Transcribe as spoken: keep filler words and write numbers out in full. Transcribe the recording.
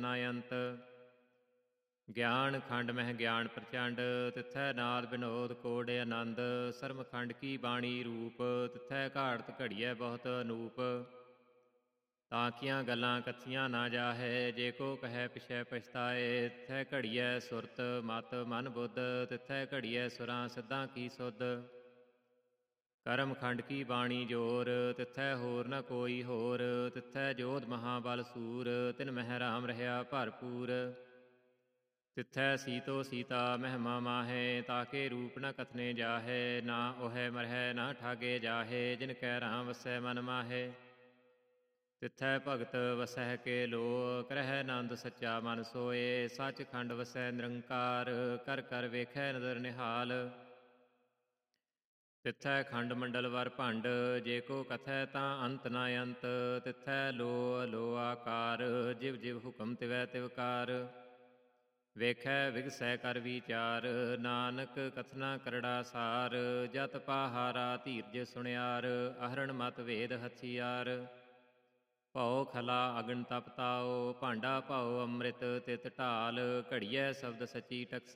ਨਾ ਅੰਤ। ਗਿਆਨ ਖੰਡ ਮਹਿ ਗਿਆਨ ਪ੍ਰਚੰਡ, ਤਿੱਥੈ ਨਾਦ ਬਿਨੋਦ ਕੋਡ ਆਨੰਦ। ਸਰਮ ਖੰਡ ਕੀ ਬਾਣੀ ਰੂਪ, ਤਿੱਥੈ ਘਾੜਤ ਘੜੀਐ ਬਹੁਤ ਅਨੂਪ। ਤਾਕੀਆਂ ਗੱਲਾਂ ਕਥੀਆਂ ਨਾ ਜਾਹੈ, ਜੇ ਕੋ ਕਹੈ ਪਿਛੈ ਪਛਤਾਏ। ਤਿੱਥੈ ਘੜੀਐ ਸੁਰਤ ਮਤ ਮਨ ਬੁੱਧ, ਤਿੱਥੈ ਘੜੀਐ ਸੁਰਾਂ ਸਿੱਧਾਂ ਕੀ ਸੁਧ। ਕਰਮ ਖੰਡ ਕੀ ਬਾਣੀ ਜੋਰ, ਤਿੱਥੈ ਹੋਰ ਨ ਕੋਈ ਹੋਰ। ਤਿੱਥੈ ਜੋਧ ਮਹਾਬਲ ਸੂਰ, ਤਿਨ ਮਹਿ ਰਾਮ ਰਹਿਆ ਭਰਪੂਰ। ਤਿੱਥੈ ਸੀਤੋ ਸੀਤਾ ਮਹਿਮਾ ਮਾਹੇ, ਤਾਕੇ ਰੂਪ ਨ ਕਥਨੇ ਜਾਹੇ। ਨਾ ਉਹੈ ਮਰਹਿ ਨਾ ਠਾਗੇ ਜਾਹੇ, ਜਿਨ ਕੈ ਰਾਮ ਵਸੈ ਮਨ ਮਾਹੇ। ਤਿੱਥੈ ਭਗਤ ਵਸਹਿ ਕੇ ਲੋ, ਕਰਹਿ ਆਨੰਦ ਸੱਚਾ ਮਨ ਸੋਏ। ਸੱਚ ਖੰਡ ਵਸੈ ਨਿਰੰਕਾਰ, ਕਰ ਕਰ ਵੇਖੈ ਨਦਰ ਨਿਹਾਲ। ਤਿੱਥੈ ਖੰਡ ਮੰਡਲ ਵਰ ਭੰਡ, ਜੇ ਕੋ ਕਥੈ ਤਾਂ ਅੰਤ ਨਾ ਅੰਤ। ਤਿੱਥੈ ਲੋ ਲੋ ਆਕਾਰ, ਜਿਵ ਜਿਵ ਹੁਕਮ ਤਿਵੈ ਤਿਵਕਾਰ। ਵੇਖੈ ਵਿਗਸੈ ਕਰ ਵਿਚਾਰ, ਨਾਨਕ ਕਥਨਾ ਕਰੜਾ ਸਾਰ। ਜਤ ਪਾਹਾਰਾ ਧੀਰਜ ਸੁਣਿਆਰ, ਅਹਰਣ ਮਤ ਵੇਦ ਹਥਿਆਰ। ਭਉ ਖਲਾ ਅਗਨ ਤਪ ਤਾਓ, ਭਾਂਡਾ ਭਾਉ ਅੰਮ੍ਰਿਤ ਤਿਤ ਢਾਲ। ਘੜੀਐ ਸ਼ਬਦ ਸਚੀ ਟਕਸਾਲ।